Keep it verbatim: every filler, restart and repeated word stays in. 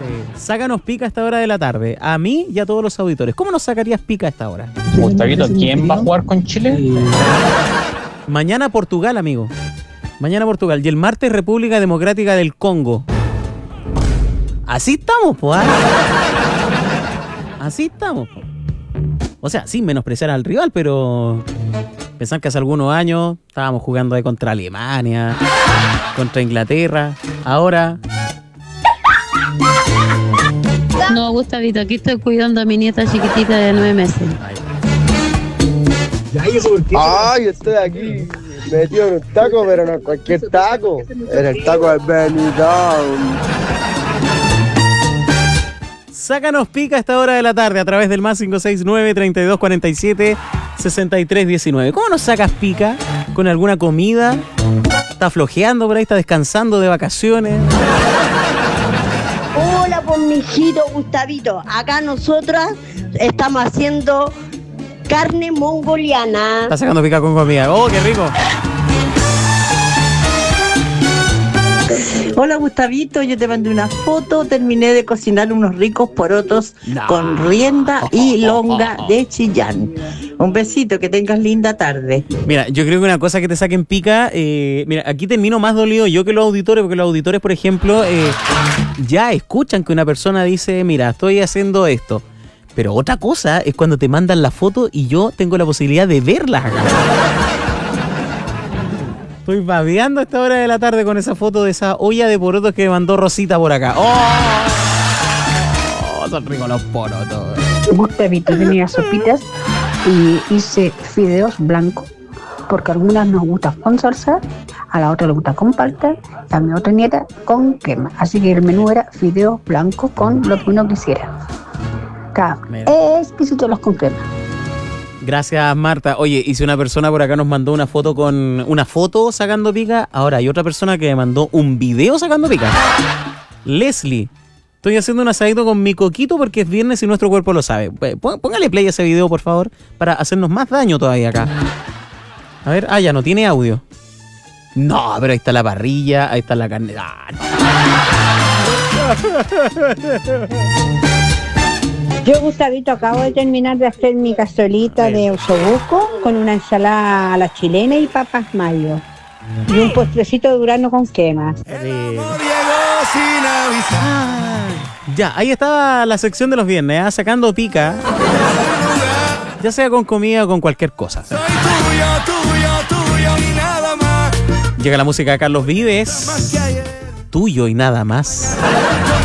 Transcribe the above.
Sácanos pica a esta hora de la tarde. A mí y a todos los auditores. ¿Cómo nos sacarías pica a esta hora? Gustavito, ¿quién va a jugar con Chile? Mañana Portugal, amigo. Mañana Portugal. Y el martes República Democrática del Congo. Así estamos, pues. ¿eh? Así estamos, pues. O sea, sin menospreciar al rival, pero pensan que hace algunos años estábamos jugando ahí contra Alemania, contra Inglaterra. Ahora... No, Gustavito, aquí estoy cuidando a mi nieta chiquitita de nueve meses. Ay, estoy aquí metido en un taco, pero no cualquier taco. En el taco del Benidorm. Sácanos pica a esta hora de la tarde a través del más cinco seis nueve, treinta y dos cuarenta y siete, sesenta y tres diecinueve. ¿Cómo nos sacas pica? ¿Con alguna comida? ¿Está flojeando por ahí? ¿Está descansando de vacaciones? Hola, pues mijito Gustavito. Acá nosotras estamos haciendo carne mongoliana. Está sacando pica con comida. ¡Oh, qué rico! Hola Gustavito, yo te mandé una foto, terminé de cocinar unos ricos porotos no. con rienda y longa de Chillán. Un besito, que tengas linda tarde. Mira, yo creo que una cosa que te saquen pica, eh, mira, aquí termino más dolido yo que los auditores, porque los auditores, por ejemplo, eh, ya escuchan que una persona dice, mira, estoy haciendo esto. Pero otra cosa es cuando te mandan la foto y yo tengo la posibilidad de verla. Estoy babeando a esta hora de la tarde con esa foto de esa olla de porotos que me mandó Rosita por acá. ¡Oh! ¡Oh! Son ricos los porotos. Gustavito, tenía sopitas y hice fideos blancos, porque a algunas nos gusta con salsa, a la otra le gusta con palta, a mi otra nieta con crema. Así que el menú era fideos blancos con lo que uno quisiera. Está exquisito los con crema. Gracias, Marta. Oye, y si una persona por acá nos mandó una foto con una foto sacando pica, ahora hay otra persona que me mandó un video sacando pica. Leslie, estoy haciendo un asadito con mi coquito porque es viernes y nuestro cuerpo lo sabe. Póngale play a ese video, por favor, para hacernos más daño todavía acá. A ver, ah, ya no tiene audio. No, pero ahí está la parrilla, ahí está la carne. Ah, no. Yo, Gustavito, acabo de terminar de hacer mi cazuelita de osobuco con una ensalada a la chilena y papas mayo. Y un postrecito de durazno con crema. Ah, ya, ahí estaba la sección de los viernes, ¿eh? Sacando pica. Ya sea con comida o con cualquier cosa. Llega la música de Carlos Vives. Tuyo y nada más.